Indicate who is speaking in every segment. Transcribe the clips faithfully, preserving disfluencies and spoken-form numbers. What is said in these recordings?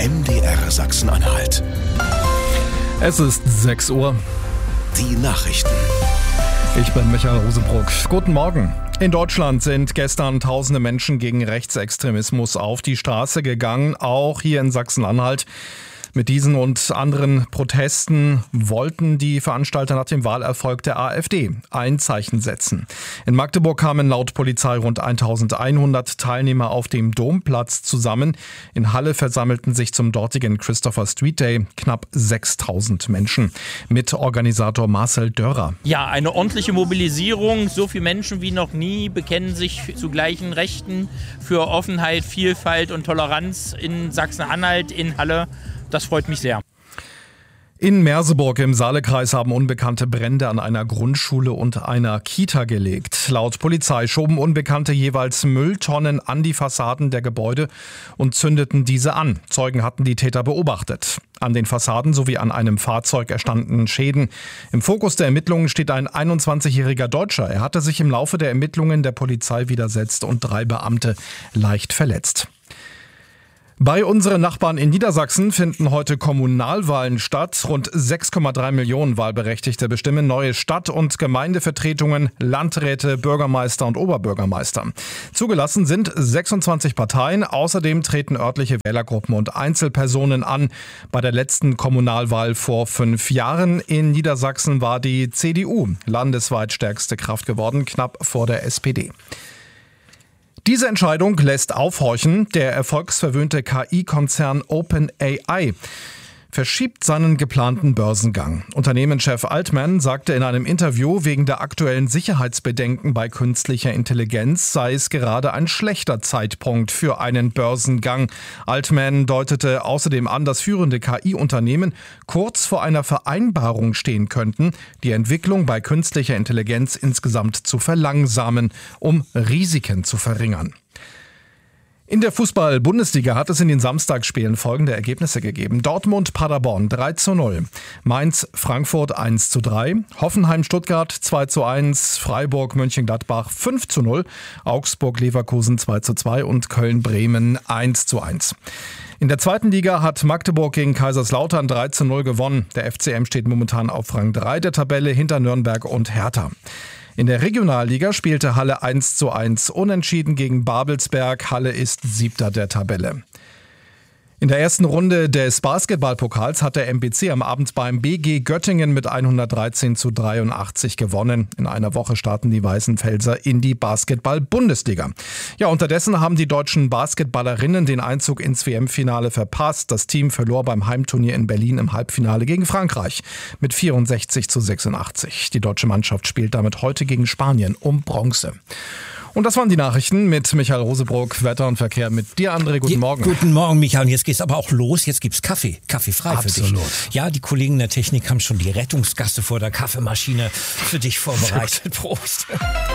Speaker 1: M D R Sachsen-Anhalt.
Speaker 2: Es ist sechs Uhr.
Speaker 1: Die Nachrichten.
Speaker 2: Ich bin Michael Rosebruck. Guten Morgen. In Deutschland sind gestern tausende Menschen gegen Rechtsextremismus auf die Straße gegangen, auch hier in Sachsen-Anhalt. Mit diesen und anderen Protesten wollten die Veranstalter nach dem Wahlerfolg der AfD ein Zeichen setzen. In Magdeburg kamen laut Polizei rund eintausendeinhundert Teilnehmer auf dem Domplatz zusammen. In Halle versammelten sich zum dortigen Christopher Street Day knapp sechstausend Menschen. Mitorganisator Marcel Dörrer.
Speaker 3: Ja, eine ordentliche Mobilisierung. So viele Menschen wie noch nie bekennen sich zu gleichen Rechten für Offenheit, Vielfalt und Toleranz in Sachsen-Anhalt, in Halle. Das freut mich sehr.
Speaker 2: In Merseburg im Saalekreis haben Unbekannte Brände an einer Grundschule und einer Kita gelegt. Laut Polizei schoben Unbekannte jeweils Mülltonnen an die Fassaden der Gebäude und zündeten diese an. Zeugen hatten die Täter beobachtet. An den Fassaden sowie an einem Fahrzeug erstanden Schäden. Im Fokus der Ermittlungen steht ein einundzwanzigjähriger Deutscher. Er hatte sich im Laufe der Ermittlungen der Polizei widersetzt und drei Beamte leicht verletzt. Bei unseren Nachbarn in Niedersachsen finden heute Kommunalwahlen statt. Rund sechs Komma drei Millionen Wahlberechtigte bestimmen neue Stadt- und Gemeindevertretungen, Landräte, Bürgermeister und Oberbürgermeister. Zugelassen sind sechsundzwanzig Parteien. Außerdem treten örtliche Wählergruppen und Einzelpersonen an. Bei der letzten Kommunalwahl vor fünf Jahren in Niedersachsen war die C D U landesweit stärkste Kraft geworden, knapp vor der S P D. Diese Entscheidung lässt aufhorchen. Der erfolgsverwöhnte K I-Konzern OpenAI verschiebt seinen geplanten Börsengang. Unternehmenschef Altman sagte in einem Interview, wegen der aktuellen Sicherheitsbedenken bei künstlicher Intelligenz sei es gerade ein schlechter Zeitpunkt für einen Börsengang. Altman deutete außerdem an, dass führende K I-Unternehmen kurz vor einer Vereinbarung stehen könnten, die Entwicklung bei künstlicher Intelligenz insgesamt zu verlangsamen, um Risiken zu verringern. In der Fußball-Bundesliga hat es in den Samstagsspielen folgende Ergebnisse gegeben. Dortmund-Paderborn drei zu null, Mainz-Frankfurt eins zu drei, Hoffenheim-Stuttgart zwei zu eins, Freiburg-Mönchengladbach fünf zu null, Augsburg-Leverkusen zwei zu zwei und Köln-Bremen eins zu eins. In der zweiten Liga hat Magdeburg gegen Kaiserslautern drei zu null gewonnen. Der F C M steht momentan auf Rang drei der Tabelle hinter Nürnberg und Hertha. In der Regionalliga spielte Halle eins zu eins unentschieden gegen Babelsberg. Halle ist Siebter der Tabelle. In der ersten Runde des Basketballpokals hat der M B C am Abend beim B G Göttingen mit hundertdreizehn zu dreiundachtzig gewonnen. In einer Woche starten die Weißenfelser in die Basketball-Bundesliga. Ja, unterdessen haben die deutschen Basketballerinnen den Einzug ins W M-Finale verpasst. Das Team verlor beim Heimturnier in Berlin im Halbfinale gegen Frankreich mit vierundsechzig zu sechsundachtzig. Die deutsche Mannschaft spielt damit heute gegen Spanien um Bronze. Und das waren die Nachrichten mit Michael Rosebruck, Wetter und Verkehr mit dir, André. Guten Morgen.
Speaker 4: Ja, guten Morgen, Michael. Und jetzt geht's aber auch los. Jetzt gibt's Kaffee. Kaffee frei
Speaker 2: Absolut.
Speaker 4: für dich. Ja, die Kollegen in der Technik haben schon die Rettungsgasse vor der Kaffeemaschine für dich vorbereitet. Prost.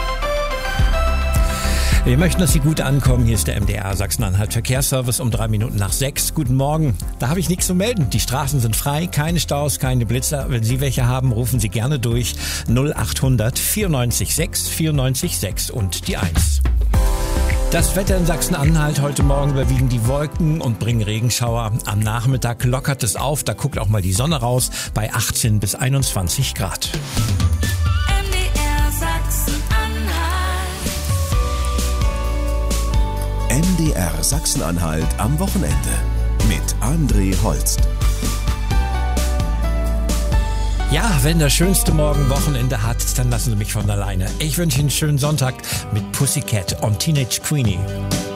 Speaker 4: Wir möchten, dass Sie gut ankommen. Hier ist der M D R Sachsen-Anhalt Verkehrsservice um drei Minuten nach sechs. Guten Morgen. Da habe ich nichts zu melden. Die Straßen sind frei, keine Staus, keine Blitzer. Wenn Sie welche haben, rufen Sie gerne durch null achthundert vierundneunzig sechs vierundneunzig sechs und die eins. Das Wetter in Sachsen-Anhalt heute Morgen überwiegen die Wolken und bringen Regenschauer. Am Nachmittag lockert es auf, da guckt auch mal die Sonne raus bei achtzehn bis einundzwanzig Grad.
Speaker 1: M D R Sachsen-Anhalt am Wochenende mit André Holst.
Speaker 4: Ja, wenn der schönste Morgen Wochenende hat, dann lassen Sie mich von alleine. Ich wünsche Ihnen einen schönen Sonntag mit Pussycat und Teenage Queenie.